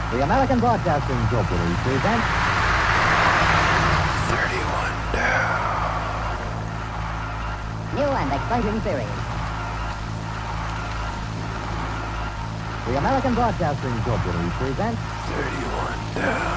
The American Broadcasting Company presents 31 down. New and exciting series. The American Broadcasting Company presents 31 down.